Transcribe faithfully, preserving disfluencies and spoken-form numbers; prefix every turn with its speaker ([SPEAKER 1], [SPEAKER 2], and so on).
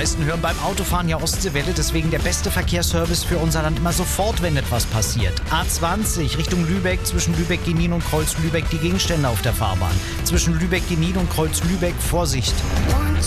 [SPEAKER 1] meisten hören beim Autofahren ja Ostseewelle, deswegen der beste Verkehrsservice für unser Land immer sofort, wenn etwas passiert. A zwanzig Richtung Lübeck, zwischen Lübeck-Genin und Kreuz-Lübeck die Gegenstände auf der Fahrbahn. Zwischen Lübeck-Genin und Kreuz-Lübeck Vorsicht.